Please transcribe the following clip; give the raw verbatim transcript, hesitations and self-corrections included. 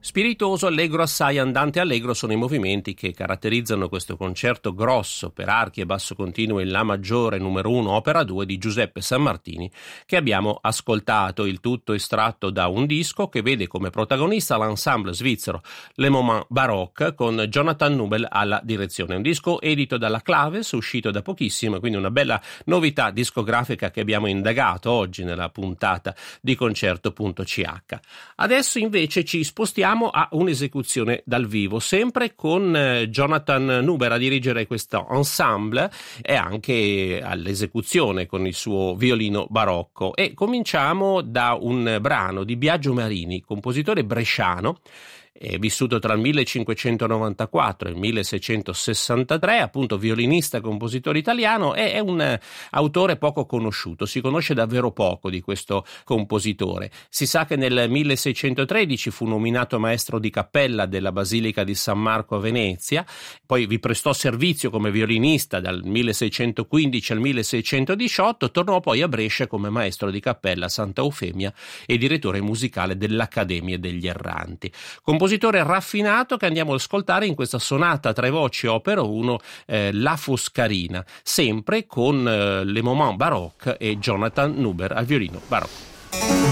Spiritoso, allegro, assai, andante, allegro sono i movimenti che caratterizzano questo concerto grosso per archi e basso continuo in La maggiore numero uno opera due di Giuseppe Sammartini che abbiamo ascoltato, il tutto estratto da un disco che vede come protagonista l'ensemble svizzero Le Moments Baroque con Jonathan Nubel alla direzione. Un disco edito dalla Claves, uscito da pochissimo, quindi una bella novità discografica che abbiamo indagato oggi nella puntata di concerto punto c h. Adesso invece ci spostiamo a un'esecuzione dal vivo, sempre con eh, Jonathan Nuber a dirigere questo ensemble e anche all'esecuzione con il suo violino barocco. E cominciamo da un brano di Biagio Marini, compositore bresciano, è vissuto tra il millecinquecentonovantaquattro e il milleseicentosessantatré, appunto violinista e compositore italiano, e è un autore poco conosciuto, si conosce davvero poco di questo compositore. Si sa che nel milleseicentotredici fu nominato maestro di cappella della Basilica di San Marco a Venezia, poi vi prestò servizio come violinista dal milleseicentoquindici al milleseicentodiciotto, tornò poi a Brescia come maestro di cappella a Santa Eufemia e direttore musicale dell'Accademia degli Erranti. Compositore raffinato che andiamo ad ascoltare in questa sonata a tre voci opera uno, eh, La Foscarina, sempre con eh, Le Moments Baroque e Jonathan Nuber al violino barocco.